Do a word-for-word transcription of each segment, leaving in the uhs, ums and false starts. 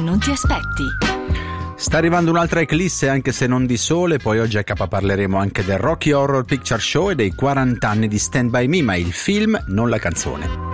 non ti aspetti. Sta arrivando un'altra eclisse, anche se non di sole. Poi oggi a K parleremo anche del Rocky Horror Picture Show e dei quaranta anni di Stand By Me, ma il film, non la canzone.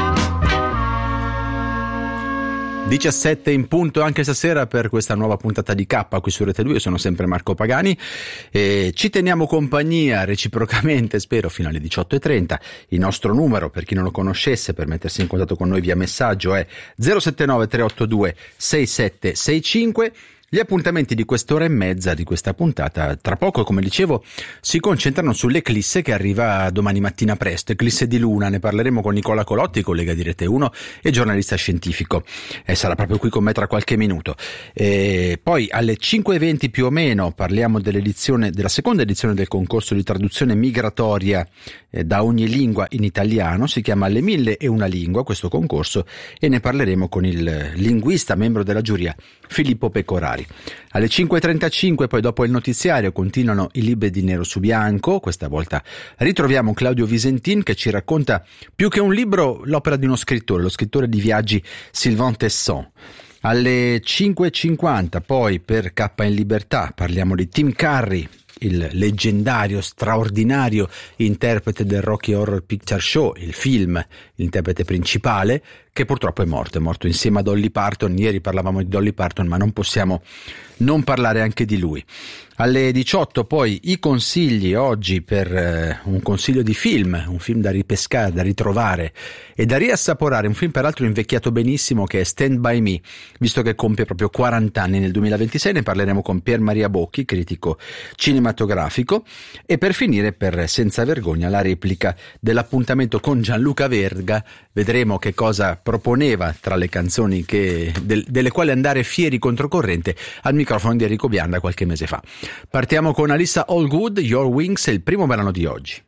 diciassette in punto anche stasera per questa nuova puntata di K qui su Rete due. Io sono sempre Marco Pagani e ci teniamo compagnia reciprocamente, spero, fino alle diciotto e trenta. Il nostro numero, per chi non lo conoscesse, per mettersi in contatto con noi via messaggio, è zero sette nove tre otto due sei sette sei cinque. Gli appuntamenti di quest'ora e mezza di questa puntata, tra poco, come dicevo, si concentrano sull'eclisse che arriva domani mattina presto, eclisse di luna. Ne parleremo con Nicola Colotti, collega di Rete uno e giornalista scientifico, e sarà proprio qui con me tra qualche minuto. E poi alle cinque e venti più o meno parliamo dell'edizione, della seconda edizione del concorso di traduzione migratoria eh, da ogni lingua in italiano. Si chiama Le mille e una lingua questo concorso, e ne parleremo con il linguista, membro della giuria, Filippo Pecorari. Alle cinque e trentacinque, poi dopo il notiziario, continuano i libri di nero su bianco. Questa volta ritroviamo Claudio Visentin che ci racconta, più che un libro, l'opera di uno scrittore, lo scrittore di viaggi Sylvain Tesson. Alle cinque e cinquanta poi per K in Libertà parliamo di Tim Curry, il leggendario, straordinario interprete del Rocky Horror Picture Show, il film, l'interprete principale, che purtroppo è morto, è morto insieme a Dolly Parton. Ieri parlavamo di Dolly Parton, ma non possiamo non parlare anche di lui. Alle diciotto poi i consigli, oggi per eh, un consiglio di film, un film da ripescare, da ritrovare e da riassaporare, un film peraltro invecchiato benissimo, che è Stand By Me, visto che compie proprio quaranta anni nel duemilaventisei. Ne parleremo con Pier Maria Bocchi, critico cinematografico, e per finire, per Senza Vergogna, la replica dell'appuntamento con Gianluca Verga. Vedremo che cosa proponeva tra le canzoni che, del, delle quali andare fieri controcorrente al microfono di Enrico Bianda qualche mese fa. Partiamo con Alyssa Allgood, Your Wings, è il primo brano di oggi.